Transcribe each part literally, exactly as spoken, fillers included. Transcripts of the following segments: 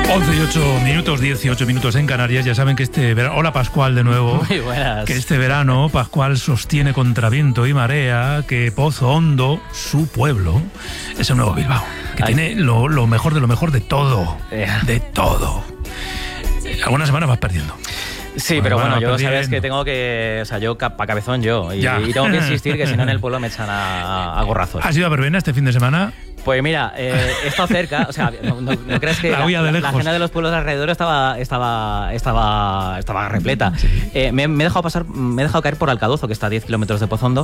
once y ocho minutos, dieciocho minutos en Canarias. Ya saben que este verano... Hola, Pascual, de nuevo. Muy buenas. Que este verano Pascual sostiene contra viento y marea que Pozo Hondo, su pueblo, es el nuevo Bilbao. Que Ay. tiene lo, lo mejor de lo mejor de todo. Eh. De todo. Algunas semanas vas perdiendo. Sí, bueno, pero bueno, bueno yo perdiendo. sabes que tengo que... O sea, yo pa' cabezón yo. Y, y tengo que insistir que si no en el pueblo me echan a, a gorrazos. ¿Has ido a verbena este fin de semana? Pues mira, eh, he estado cerca, o sea, no, no, no crees que la, la, de la agenda de los pueblos alrededor estaba estaba estaba estaba repleta. Sí. Eh, me, me he dejado pasar, me he dejado caer por Alcadozo, que está a diez kilómetros de Pozo Hondo,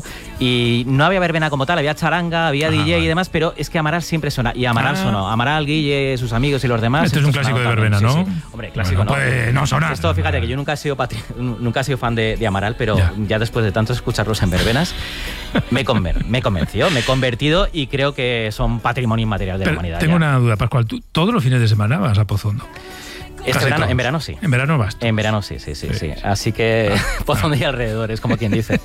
y no había verbena como tal, había charanga, había ah, D J vale. y demás, pero es que Amaral siempre suena, y Amaral ah. sonó, Amaral, Guille, sus amigos y los demás. Este es un clásico de verbena, ¿no? Sí, sí. Hombre, clásico, bueno, ¿no? Pues no sonar. Esto, fíjate que yo nunca he sido patri nunca he sido fan de, de Amaral, pero ya. ya después de tanto escucharlos en verbenas, me, conver me convenció, me he convertido y creo que son patrimonio inmaterial de Pero la humanidad. Tengo ya. una duda, Pascual. ¿Tú todos los fines de semana vas a Pozo Hondo? Este verano, en verano sí. En verano vas. En verano sí, sí, sí. sí. sí. Así que Pozo Hondo y alrededor, es como quien dice.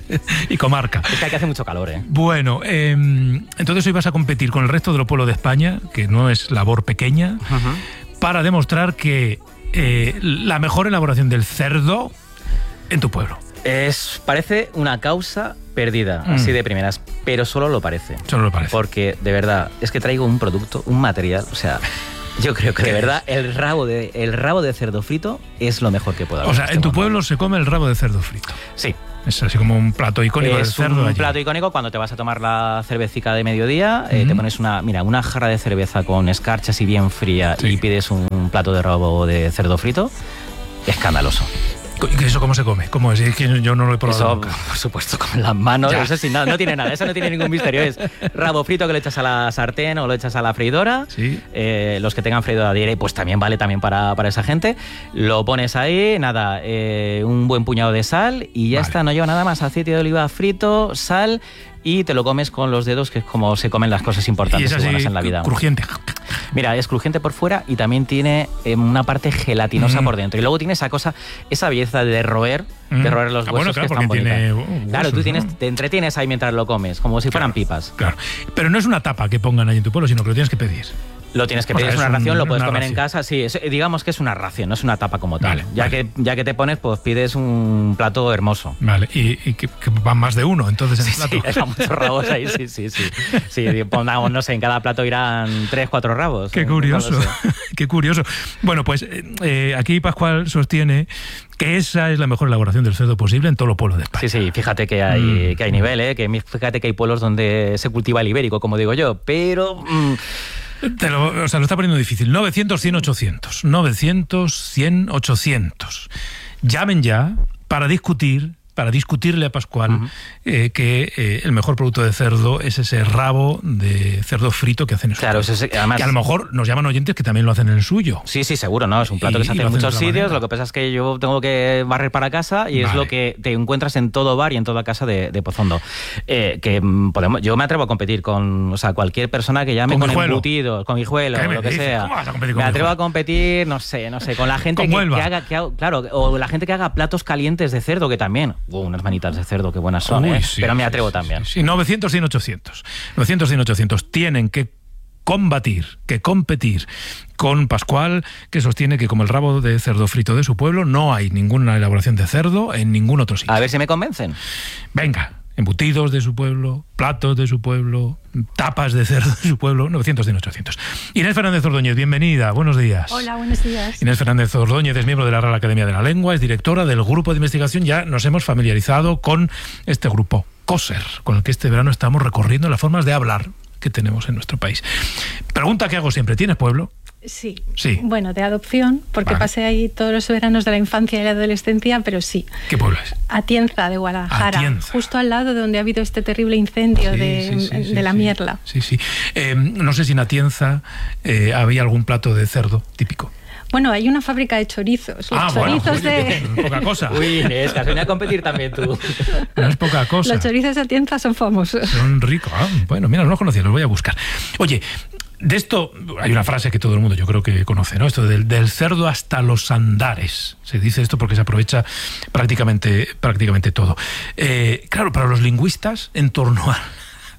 Y comarca. Es que aquí hace mucho calor, ¿eh? Bueno, eh, entonces hoy vas a competir con el resto de los pueblos de España, que no es labor pequeña, uh-huh. para demostrar que eh, la mejor elaboración del cerdo en tu pueblo. Es, parece una causa perdida, mm. así de primeras, pero solo lo parece. Solo lo parece. Porque, de verdad, es que traigo un producto, un material, o sea, yo creo que de verdad el rabo de, el rabo de cerdo frito es lo mejor que pueda haber. O sea, en, en tu pueblo se come el rabo de cerdo frito. Sí. Es así como un plato icónico del cerdo. Es un allí. plato icónico cuando te vas a tomar la cervecica de mediodía, uh-huh. eh, te pones una, mira, una jarra de cerveza con escarcha así bien fría sí. y pides un plato de rabo de cerdo frito, escandaloso. ¿Y eso cómo se come? ¿Cómo es? Es que yo no lo he probado eso, nunca. Por supuesto, con las manos. Ya. Eso sí, no, no tiene nada. Eso no tiene ningún misterio. Es rabo frito que lo echas a la sartén o lo echas a la freidora. Sí. Eh, los que tengan freidora diré, pues también vale también para, para esa gente. Lo pones ahí, nada, eh, un buen puñado de sal y ya vale. está. No lleva nada más. Aceite de oliva frito, sal y te lo comes con los dedos, que es como se comen las cosas importantes y, es así, y buenas en la vida. Crujiente. Mira, es crujiente por fuera y también tiene eh, una parte gelatinosa mm. por dentro. Y luego tiene esa cosa, esa belleza de roer, mm. de roer los huesos, ah, bueno, claro, que están bonitas. Tiene huesos, claro, tú tienes, ¿no? te entretienes ahí mientras lo comes, como si fueran claro, pipas. Claro, pero no es una tapa que pongan ahí en tu pueblo, sino que lo tienes que pedir. Lo tienes que pedir, o sea, es una es ración, un, lo puedes comer ración. en casa, sí, es, digamos que es una ración, no es una tapa como tal. Vale, ya, vale. Que, ya que te pones, pues pides un plato hermoso. Vale, y, y que, que van más de uno, entonces, en sí, el plato. Sí, hay muchos rabos ahí, sí, sí, sí. Sí, pongamos, no sé, en cada plato irán tres, cuatro rabos. Qué curioso, no qué curioso. Bueno, pues eh, aquí Pascual sostiene que esa es la mejor elaboración del cerdo posible en todos los pueblos de España. Sí, sí, fíjate que hay, mm. que hay nivel, ¿eh? Que fíjate que hay pueblos donde se cultiva el ibérico, como digo yo, pero... Mm, Te lo, o sea, lo está poniendo difícil. novecientos, cien, ochocientos. novecientos, cien, ochocientos. Llamen ya para discutir, para discutirle a Pascual uh-huh. eh, que eh, el mejor producto de cerdo es ese rabo de cerdo frito que hacen en su Claro, eso es, además, que a lo mejor nos llaman oyentes que también lo hacen en el suyo. Sí, sí, seguro, ¿no? Es un plato y, que se hace en muchos sitios. Manera. Lo que pasa es que yo tengo que barrer para casa y vale. es lo que te encuentras en todo bar y en toda casa de, de Pozo Hondo. Eh, que podemos, yo me atrevo a competir con, o sea, cualquier persona que llame con, con embutidos, con guijuelo, o lo que sea. ¿Cómo vas a competir con me atrevo guijuelo? a competir, no sé, no sé, con la gente que, que haga, que haga, claro, o la gente que haga platos calientes de cerdo, que también, uh, unas manitas de cerdo que buenas son, Uy, ¿eh? Sí, pero me atrevo sí, también. Sí, sí. novecientos, cien, ochocientos. novecientos, cien, ochocientos. Tienen que combatir, que competir con Pascual, que sostiene que como el rabo de cerdo frito de su pueblo no hay ninguna elaboración de cerdo en ningún otro sitio. A ver si me convencen. Venga, embutidos de su pueblo, platos de su pueblo, tapas de cerdo de su pueblo, novecientos, cien, ochocientos. Inés Fernández Ordóñez, bienvenida, buenos días. Hola, buenos días. Inés Fernández Ordóñez es miembro de la Real Academia de la Lengua, es directora del grupo de investigación. Ya nos hemos familiarizado con este grupo, COSER, con el que este verano estamos recorriendo las formas de hablar que tenemos en nuestro país. Pregunta que hago siempre, ¿tienes pueblo? Sí. sí. Bueno, de adopción, porque vale. pasé ahí todos los veranos de la infancia y la adolescencia, pero sí. ¿Qué pueblo es? Atienza, de Guadalajara. Atienza. Justo al lado de donde ha habido este terrible incendio sí, de, sí, sí, de sí, la sí. Mierla. Sí, sí. Eh, no sé si en Atienza eh, había algún plato de cerdo típico. Bueno, hay una fábrica de chorizos. Los ah, chorizos bueno, de... no es poca cosa. Uy, Inés, que has venido a competir también tú. No es poca cosa. Los chorizos de Atienza son famosos. Son ricos. Ah, bueno, mira, no los conocía, los voy a buscar. Oye, de esto hay una frase que todo el mundo yo creo que conoce, ¿no? Esto del, del cerdo hasta los andares. Se dice esto porque se aprovecha prácticamente, prácticamente todo. Eh, claro, para los lingüistas, en torno a...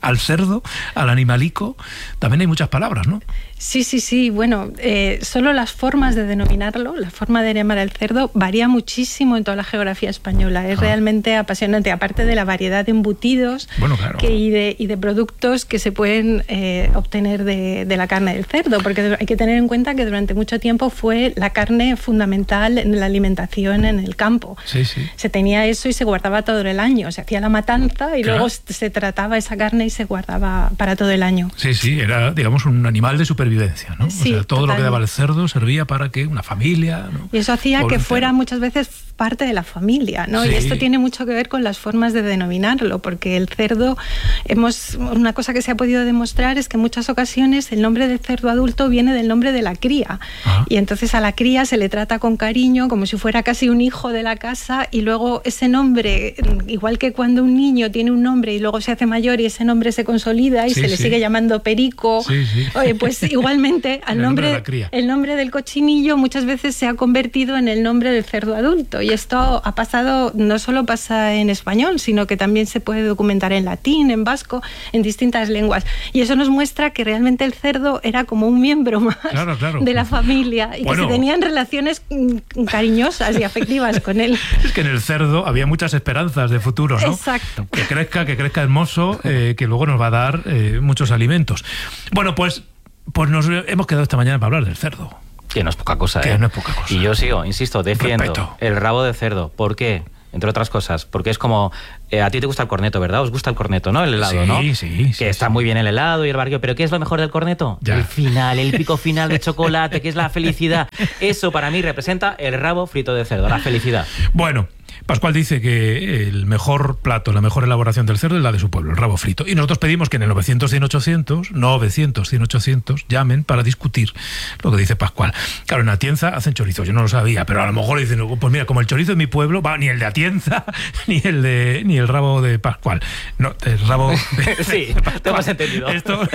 al cerdo, al animalico, también hay muchas palabras, ¿no? Sí, sí, sí. Bueno, eh, solo las formas de denominarlo, la forma de llamar al cerdo, varía muchísimo en toda la geografía española. Es ah. realmente apasionante, aparte de la variedad de embutidos bueno, claro. que, y, de, y de productos que se pueden eh, obtener de, de la carne del cerdo, porque hay que tener en cuenta que durante mucho tiempo fue la carne fundamental en la alimentación en el campo. Sí, sí. Se tenía eso y se guardaba todo el año. Se hacía la matanza y claro. luego se trataba esa carne y se guardaba para todo el año. Sí, sí, era, digamos, un animal de supervivencia. ¿no? Sí, o sea, todo totalmente. Lo que daba el cerdo servía para que una familia... ¿no? Y eso hacía Pobre que fuera cerdo. muchas veces parte de la familia, ¿no? Sí. Y esto tiene mucho que ver con las formas de denominarlo, porque el cerdo, hemos una cosa que se ha podido demostrar es que en muchas ocasiones el nombre del cerdo adulto viene del nombre de la cría. Ah. Y entonces a la cría se le trata con cariño, como si fuera casi un hijo de la casa, y luego ese nombre, igual que cuando un niño tiene un nombre y luego se hace mayor y ese nombre se consolida y sí, se le sí. sigue llamando Perico, sí, sí. oye, pues igualmente al el nombre, nombre, de la el nombre del cochinillo muchas veces se ha convertido en el nombre del cerdo adulto. Y esto ha pasado, no solo pasa en español, sino que también se puede documentar en latín, en vasco, en distintas lenguas. Y eso nos muestra que realmente el cerdo era como un miembro más claro, claro. de la familia y bueno, que se tenían relaciones cariñosas y afectivas con él. Es que en el cerdo había muchas esperanzas de futuro, ¿no? Exacto. Que crezca, que crezca hermoso, eh, que luego nos va a dar eh, muchos alimentos. Bueno, pues, pues nos hemos quedado esta mañana para hablar del cerdo. Que no es poca cosa, que ¿eh? no es poca cosa. Y yo sigo, insisto, defiendo Respeto. el rabo de cerdo. ¿Por qué? Entre otras cosas, porque es como... Eh, a ti te gusta el corneto, ¿verdad? ¿Os gusta el corneto, no? El helado, sí, ¿no? Sí, sí. Que sí, está sí. muy bien el helado y el barquillo. ¿Pero qué es lo mejor del corneto? Ya. El final, el pico final de chocolate, que es la felicidad. Eso para mí representa el rabo frito de cerdo, la felicidad. Bueno, Pascual dice que el mejor plato, la mejor elaboración del cerdo es la de su pueblo, el rabo frito. Y nosotros pedimos que en el novecientos cien ochocientos, novecientos cien ochocientos, llamen para discutir lo que dice Pascual. Claro, en Atienza hacen chorizo, yo no lo sabía, pero a lo mejor dicen, pues mira, como el chorizo de mi pueblo, va, ni el de Atienza, ni el de ni el rabo de Pascual. No, el rabo de, sí, de Pascual. te hemos entendido. Esto,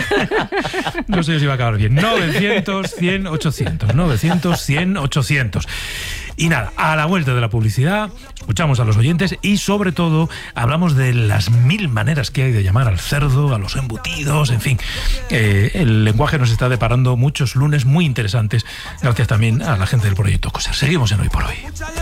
no sé si va a acabar bien. novecientos cien ochocientos, novecientos cien ochocientos. Y nada, a la vuelta de la publicidad, escuchamos a los oyentes y sobre todo hablamos de las mil maneras que hay de llamar al cerdo, a los embutidos, en fin. Eh, el lenguaje nos está deparando muchos lunes muy interesantes, gracias también a la gente del proyecto COSER. Seguimos en Hoy por Hoy.